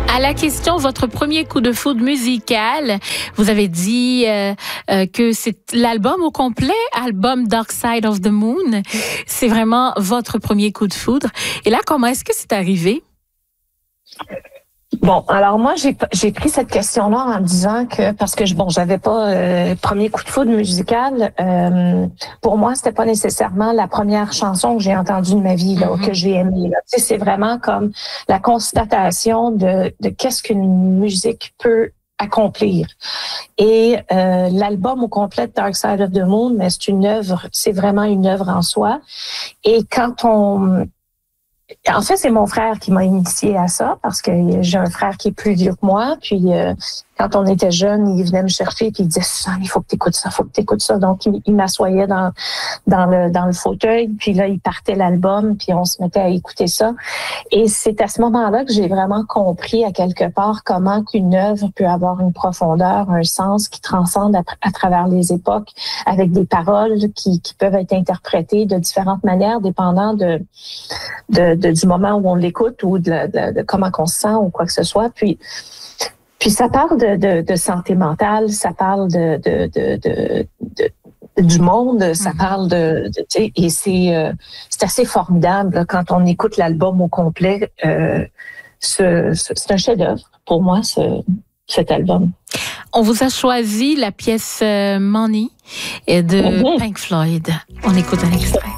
À la question, votre premier coup de foudre musical, vous avez dit que c'est l'album au complet, album Dark Side of the Moon. C'est vraiment votre premier coup de foudre. Et là, comment est-ce que c'est arrivé? Bon, alors moi, j'ai pris cette question-là en me disant que, parce que j'avais pas premier coup de foudre musical, pour moi, c'était pas nécessairement la première chanson que j'ai entendue de ma vie, là, que j'ai aimée. Là. Tu sais, c'est vraiment comme la constatation de qu'est-ce qu'une musique peut accomplir. Et l'album au complet de Dark Side of the Moon, mais c'est vraiment une œuvre en soi. Et en fait, c'est mon frère qui m'a initié à ça parce que j'ai un frère qui est plus vieux que moi. Puis quand on était jeunes, il venait me chercher puis il disait Suzanne, il faut que tu écoutes ça, faut que tu écoutes ça. Donc il m'assoyait dans le fauteuil, puis là il partait l'album, puis on se mettait à écouter ça. Et c'est à ce moment-là que j'ai vraiment compris à quelque part comment qu'une œuvre peut avoir une profondeur, un sens qui transcende à travers les époques, avec des paroles qui peuvent être interprétées de différentes manières, dépendant du moment où on l'écoute ou de comment qu'on se sent ou quoi que ce soit. Puis ça parle de santé mentale, ça parle du monde, ça parle tu sais, et c'est assez formidable là, quand on écoute l'album au complet. C'est un chef-d'œuvre pour moi, cet album. On vous a choisi la pièce Money de Pink Floyd. On écoute un extrait.